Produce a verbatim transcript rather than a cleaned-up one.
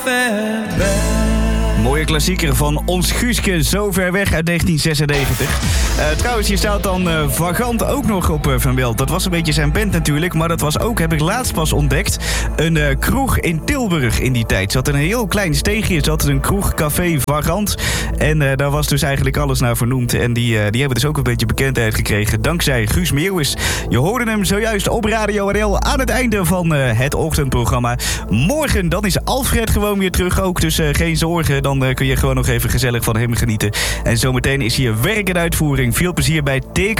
Mooie klassieker van Ons Guuske, Zo Ver Weg uit negentien zesennegentig. Uh, trouwens, hier staat dan uh, Vagant ook nog op uh, Van Belt. Dat was een beetje zijn band natuurlijk, maar dat was ook, heb ik laatst pas ontdekt, een uh, kroeg in Tilburg in die tijd. Zat een heel klein steegje, zat een kroeg, café Vagant. En uh, daar was dus eigenlijk alles naar vernoemd. En die, uh, die hebben dus ook een beetje bekendheid gekregen dankzij Guus Meeuwis. Je hoorde hem zojuist op Radio R L aan het einde van uh, het ochtendprogramma. Morgen, dan is Alfred gewoon weer terug ook, dus uh, geen zorgen. Dan uh, kun je gewoon nog even gezellig van hem genieten. En zometeen is hier werk en uitvoering. Veel plezier bij Take